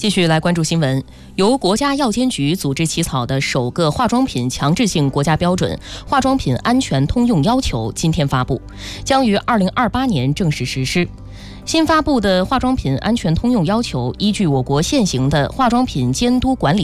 继续来关注新闻，由国家药监局组织起草的首个化妆品强制性国家标准《化妆品安全通用要求》今天发布，将于2028年正式实施。新发布的化妆品安全通用要求，依据我国现行的化妆品监督管理